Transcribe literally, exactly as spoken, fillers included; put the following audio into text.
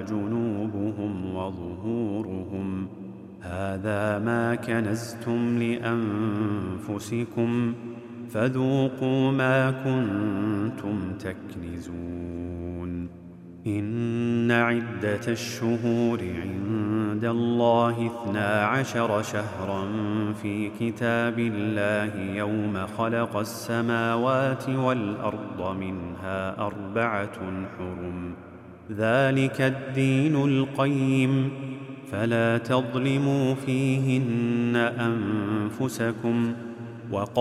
وجنوبهم وظهورهم هذا ما كنزتم لأنفسكم فذوقوا ما كنتم تكنزون إن عدة الشهور عند الله اثنا عشر شهرا في كتاب الله يوم خلق السماوات والأرض منها أربعة حرم ذلك الدين القيم فلا تظلموا فيهن أنفسكم وقال